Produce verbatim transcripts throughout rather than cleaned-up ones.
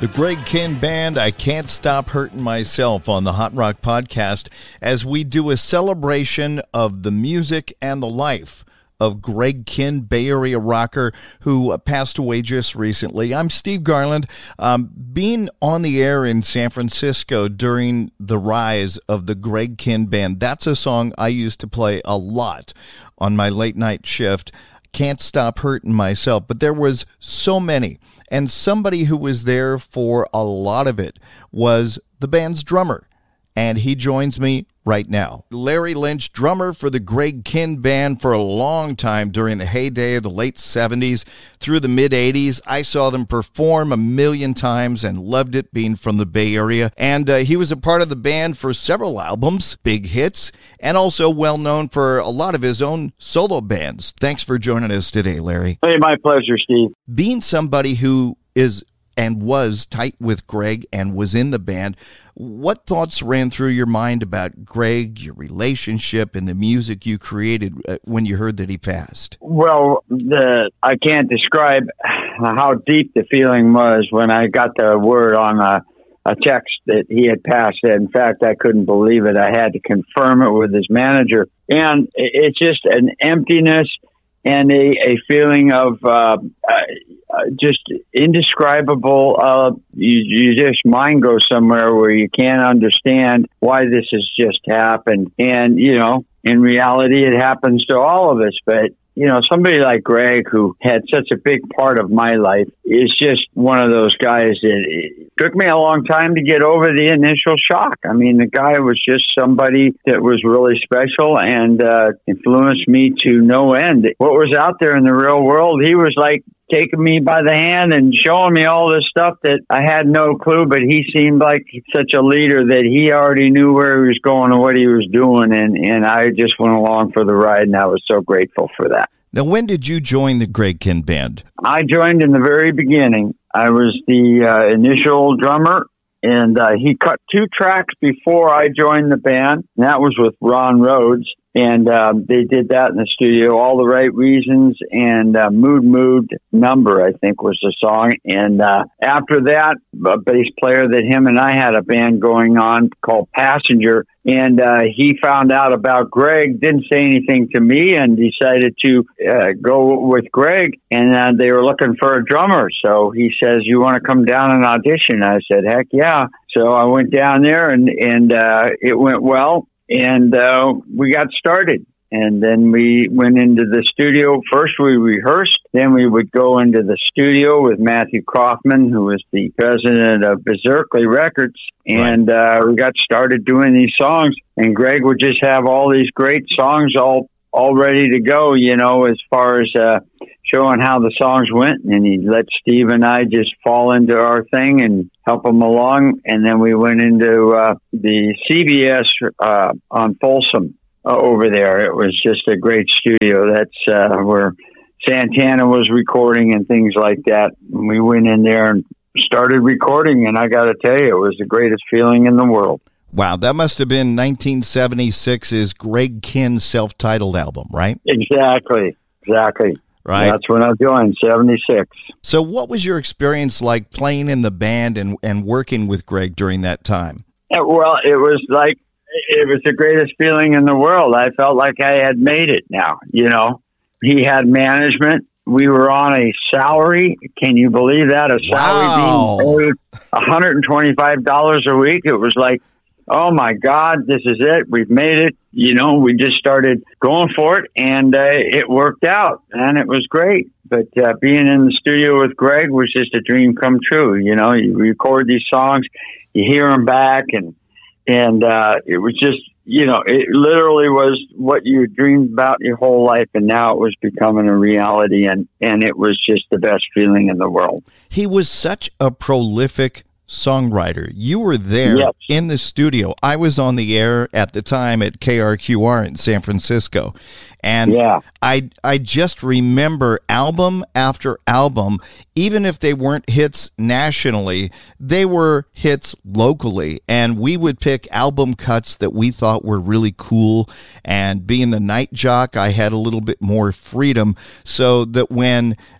The Greg Kihn Band, I Can't Stop Hurting Myself on the Hot Rock Podcast as we do a celebration of the music and the life of Greg Kihn, Bay Area rocker who passed away just recently. I'm Steve Garland. Um, being on the air in San Francisco during the rise of the Greg Kihn Band, that's a song I used to play a lot on my late night shift. Can't Stop Hurting Myself, but there was so many. And somebody who was there for a lot of it was the band's drummer. And he joins me right now. Larry Lynch, drummer for the Greg Kihn Band for a long time during the heyday of the late seventies through the mid-eighties. I saw them perform a million times and loved it being from the Bay Area. And uh, he was a part of the band for several albums, big hits, and also well known for a lot of his own solo bands. Thanks for joining us today, Larry. Hey, my pleasure, Steve. Being somebody who is and was tight with Greg and was in the band, what thoughts ran through your mind about Greg, your relationship, and the music you created when you heard that he passed? Well, the, I can't describe how deep the feeling was when I got the word on a, a text that he had passed. In fact, I couldn't believe it. I had to confirm it with his manager. And it's just an emptiness and a, a feeling of uh, uh, just indescribable. Uh, you, you just mind goes somewhere where you can't understand why this has just happened. And, you know, in reality, it happens to all of us. But, you know, somebody like Greg, who had such a big part of my life, is just one of those guys that it took me a long time to get over the initial shock. I mean, the guy was just somebody that was really special and uh, influenced me to no end. What was out there in the real world, he was like taking me by the hand and showing me all this stuff that I had no clue, but he seemed like such a leader that he already knew where he was going and what he was doing, and, and I just went along for the ride, and I was so grateful for that. Now, when did you join the Greg Kihn Band? I joined in the very beginning. I was the uh, initial drummer, and uh, he cut two tracks before I joined the band, and that was with Ron Rhodes. And uh, they did that in the studio, All the Right Reasons, and uh, Mood Mood Number, I think was the song. And uh, after that, a bass player that him and I had a band going on called Passenger, and uh, he found out about Greg, didn't say anything to me, and decided to uh, go with Greg. And uh, they were looking for a drummer. So he says, "You want to come down and audition?" I said, "Heck yeah." So I went down there, and, and uh, it went well. And uh, we got started, and then we went into the studio. First we rehearsed, then we would go into the studio with Matthew Kaufman, who was the president of Berserkly Records, and uh, we got started doing these songs. And Greg would just have all these great songs all all ready to go, you know, as far as uh, showing how the songs went. And he'd let Steve and I just fall into our thing and help him along. And then we went into uh, the C B S uh, on Folsom uh, over there. It was just a great studio. That's uh, where Santana was recording and things like that. And we went in there and started recording. And I got to tell you, it was the greatest feeling in the world. Wow, that must have been nineteen seventy-six's Greg Kihn self-titled album, right? Exactly, exactly. Right. That's when I joined, seventy-six. So what was your experience like playing in the band and, and working with Greg during that time? Well, it was like, it was the greatest feeling in the world. I felt like I had made it now, you know. He had management. We were on a salary. Can you believe that? A salary wow. being paid one hundred twenty-five dollars a week. It was like, oh my God, this is it. We've made it. You know, we just started going for it, and uh, it worked out, and it was great. But uh, being in the studio with Greg was just a dream come true. You know, you record these songs, you hear them back, and and uh, it was just, you know, it literally was what you dreamed about your whole life, and now it was becoming a reality, and, and it was just the best feeling in the world. He was such a prolific songwriter. You were there yes. in the studio. I was on the air at the time at K R Q R in San Francisco. And yeah. I I just remember album after album, even if they weren't hits nationally, they were hits locally. And we would pick album cuts that we thought were really cool. And being the night jock, I had a little bit more freedom so that when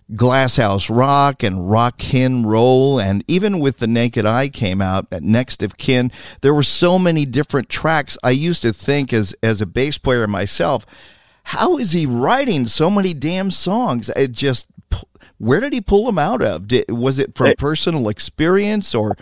Glasshouse Rock and Rock and Roll, and even with The Naked Eye came out at Next of Kin, there were so many different tracks. I used to think as as a bass player myself, how is he writing so many damn songs? It just, where did he pull them out of? Did, was it from personal experience or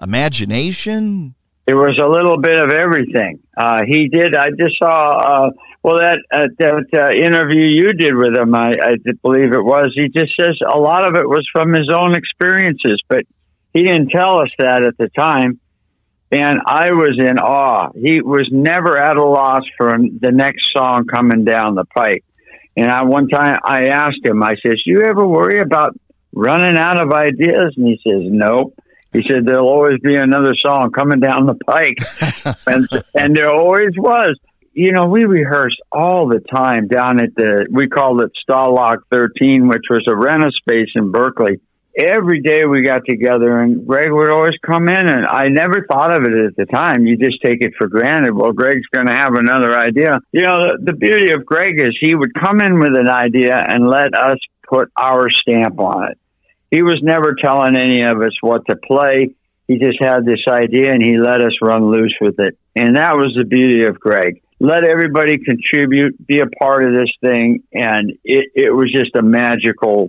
imagination? It was a little bit of everything. Uh, he did. I just saw, uh, well, that, uh, that uh, interview you did with him, I, I believe it was, he just says a lot of it was from his own experiences, but he didn't tell us that at the time. And I was in awe. He was never at a loss for the next song coming down the pike. And I, one time I asked him, I says, you ever worry about running out of ideas? And he says, nope. He said, there'll always be another song coming down the pike. and, and there always was. You know, we rehearsed all the time down at the, we called it Stalag thirteen, which was a rental space in Berkeley. Every day we got together, and Greg would always come in, and I never thought of it at the time. You just take it for granted. Well, Greg's going to have another idea. You know, the, the beauty of Greg is he would come in with an idea and let us put our stamp on it. He was never telling any of us what to play. He just had this idea, and he let us run loose with it. And that was the beauty of Greg. Let everybody contribute, be a part of this thing, and it, it was just a magical,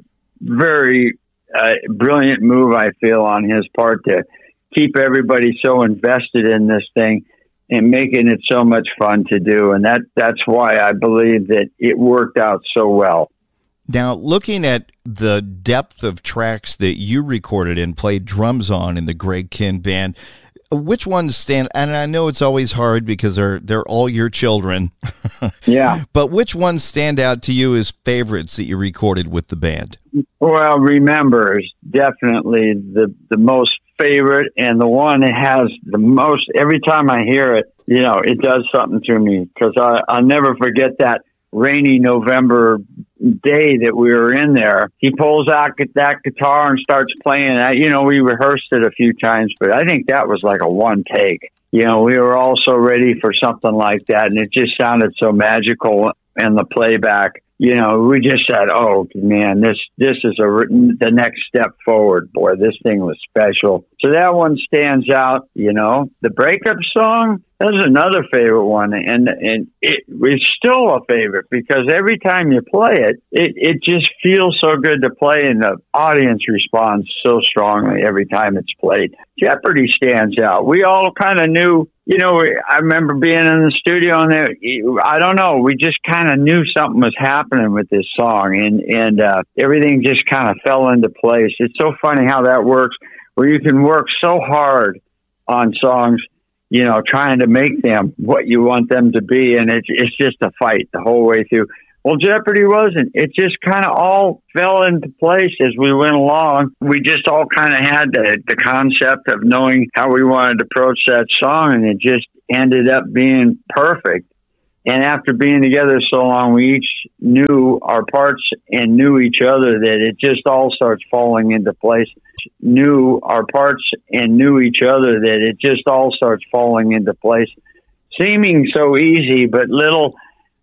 very uh, brilliant move, I feel, on his part to keep everybody so invested in this thing and making it so much fun to do. And that that's why I believe that it worked out so well. Now, looking at the depth of tracks that you recorded and played drums on in the Greg Kihn Band, which ones stand, and I know it's always hard because they're they're all your children. Yeah. But which ones stand out to you as favorites that you recorded with the band? Well, Remember is definitely the, the most favorite, and the one that has the most, every time I hear it, you know, it does something to me, because I'll never forget that rainy November day that we were in there. He pulls out that guitar and starts playing. I, you know, we rehearsed it a few times, but I think that was like a one take. You know, we were all so ready for something like that, and it just sounded so magical in the playback. You know, we just said, oh, man, this this is a, the next step forward. Boy, this thing was special. So that one stands out, you know. The Breakup Song, that's another favorite one, and and it is still a favorite because every time you play it, it, it just feels so good to play, and the audience responds so strongly every time it's played. Jeopardy stands out. We all kind of knew, you know, I remember being in the studio, and I don't know, we just kind of knew something was happening with this song, and, and uh, everything just kind of fell into place. It's so funny how that works, where you can work so hard on songs, you know, trying to make them what you want them to be, and it's it's just a fight the whole way through. Well, Jeopardy wasn't. It just kind of all fell into place as we went along. We just all kind of had the, the concept of knowing how we wanted to approach that song, and it just ended up being perfect. And after being together so long, we each knew our parts and knew each other, that it just all starts falling into place. Knew our parts and knew each other, that it just all starts falling into place. Seeming so easy, but little